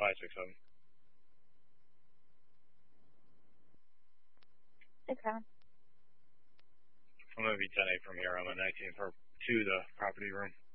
567. Okay. I'm going to be 10-8 from here. I'm at 19 for to the property room.